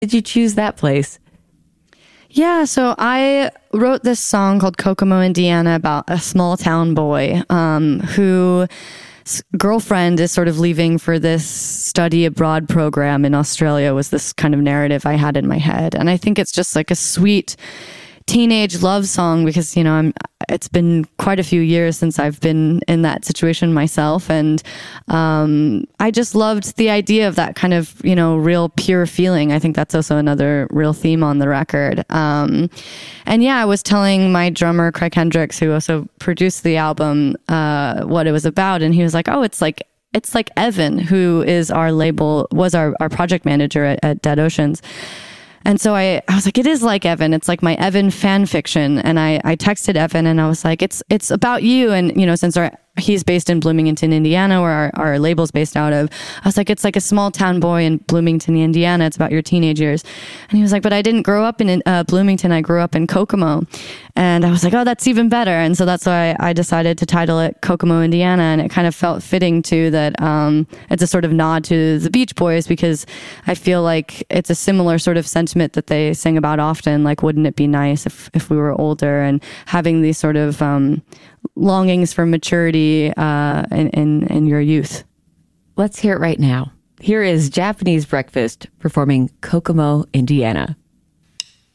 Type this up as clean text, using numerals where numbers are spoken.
did you choose that place? Yeah, so I wrote this song called Kokomo, Indiana, about a small town boy whose girlfriend is sort of leaving for this study abroad program in Australia, was this kind of narrative I had in my head. And I think it's just like a sweet teenage love song because, you know, it's been quite a few years since I've been in that situation myself. And I just loved the idea of that kind of, you know, real pure feeling. I think that's also another real theme on the record. And yeah, I was telling my drummer, Craig Hendricks, who also produced the album, what it was about. And he was like, oh, it's like Evan, who is was our project manager at Dead Oceans. And so I was like, it is like Evan. It's like my Evan fan fiction. And I texted Evan and I was like, it's about you. And, you know, since he's based in Bloomington, Indiana, where our label's based out of, I was like, it's like a small town boy in Bloomington, Indiana. It's about your teenage years. And he was like, but I didn't grow up in Bloomington. I grew up in Kokomo. And I was like, oh, that's even better. And so that's why I decided to title it Kokomo, Indiana. And it kind of felt fitting too that it's a sort of nod to the Beach Boys, because I feel like it's a similar sort of sentiment that they sing about often. Like, wouldn't it be nice if we were older, and having these sort of longings for maturity in your youth. Let's hear it right now. Here is Japanese Breakfast performing Kokomo, Indiana.